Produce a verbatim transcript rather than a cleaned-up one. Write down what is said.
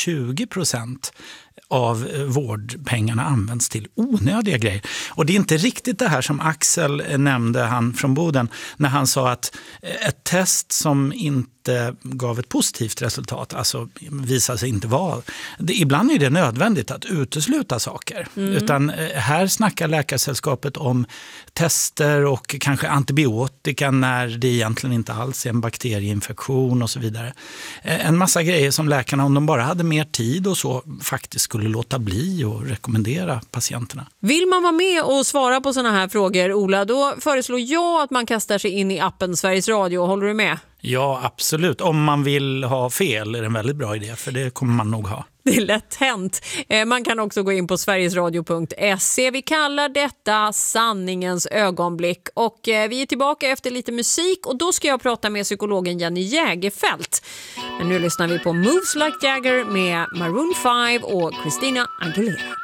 tjugo procent av vårdpengarna används till onödiga grejer. Och det är inte riktigt det här som Axel nämnde, han från Boden, när han sa att ett test som inte gav ett positivt resultat, alltså visar sig inte vara. Det, ibland är det nödvändigt att utesluta saker. Mm. Utan här snackar Läkarsällskapet om tester och kanske antibiotika när det egentligen inte alls är en bakterieinfektion och så vidare. En massa grejer som läkarna, om de bara hade mer tid och så, faktiskt skulle låta bli och rekommendera patienterna. Vill man vara med och svara på såna här frågor, Ola, då föreslår jag att man kastar sig in i appen Sveriges Radio. Håller du med? Ja, absolut. Om man vill ha fel är det en väldigt bra idé, för det kommer man nog ha. Det är lätt hänt. Man kan också gå in på sverigesradio punkt se. Vi kallar detta sanningens ögonblick. Och vi är tillbaka efter lite musik och då ska jag prata med psykologen Jenny Jägerfelt. Men nu lyssnar vi på Moves Like Jagger med Maroon five och Christina Aguilera.